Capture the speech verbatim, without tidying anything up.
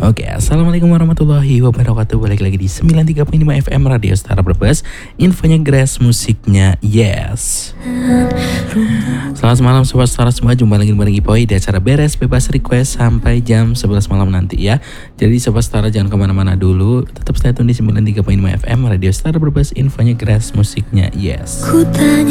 Oke, assalamualaikum warahmatullahi wabarakatuh. Balik lagi di sembilan tiga koma lima F M Radio Star Brebes. Infonya Grace, musiknya Yes. Selamat malam Sobat Star semua. Jumpa lagi bareng Ipoy di acara Beres Bebas Request sampai jam sebelas malam nanti ya. Jadi Sobat Star jangan kemana-mana dulu. Tetap stay tune di sembilan tiga koma lima F M Radio Star Brebes. Infonya Grace, musiknya Yes.